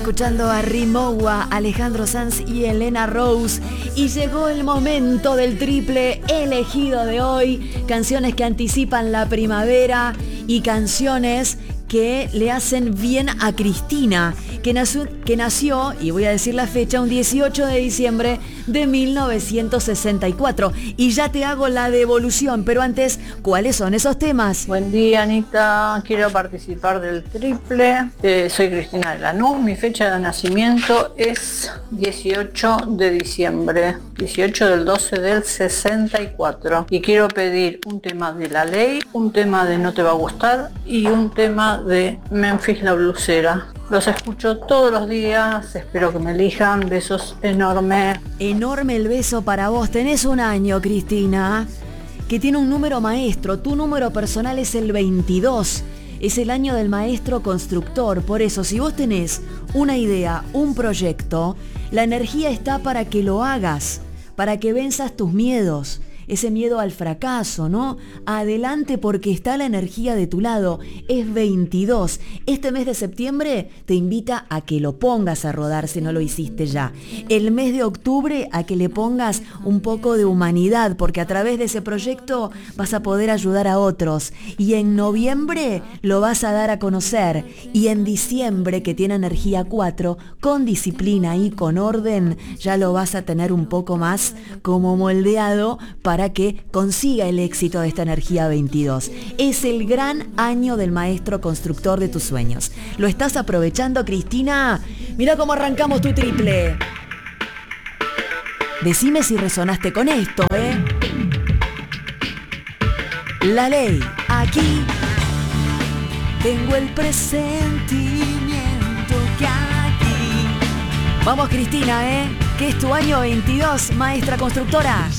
escuchando a Rimowa, Alejandro Sanz y Elena Rose. Y llegó el momento del triple elegido de hoy. Canciones que anticipan la primavera y canciones que le hacen bien a Cristina, que nació, y voy a decir la fecha, un 18 de diciembre de 1964. Y ya te hago la devolución, pero antes, ¿cuáles son esos temas? Buen día, Anita. Quiero participar del triple. Soy Cristina de Lanús. Mi fecha de nacimiento es 18 de diciembre. 18 del 12 del 64. Y quiero pedir un tema de La Ley, un tema de No Te Va a Gustar y un tema de Memphis la Blusera. Los escucho todos los días, espero que me elijan. Besos enormes. Enorme el beso para vos. Tenés un año, Cristina, que tiene un número maestro. Tu número personal es el 22. Es el año del maestro constructor. Por eso, si vos tenés una idea, un proyecto, la energía está para que lo hagas, para que venzas tus miedos. Ese miedo al fracaso, ¿no? Adelante, porque está la energía de tu lado. Es 22. Este mes de septiembre te invita a que lo pongas a rodar si no lo hiciste ya. El mes de octubre a que le pongas un poco de humanidad, porque a través de ese proyecto vas a poder ayudar a otros. Y en noviembre lo vas a dar a conocer. Y en diciembre, que tiene energía 4, con disciplina y con orden, ya lo vas a tener un poco más como moldeado para que consiga el éxito de esta energía 22. Es el gran año del maestro constructor de tus sueños. ¿Lo estás aprovechando, Cristina? Mira cómo arrancamos tu triple. Decime si resonaste con esto, ¿eh? La Ley, aquí tengo el presentimiento que aquí. Vamos, Cristina, ¿eh? Que es tu año 22, maestra constructora.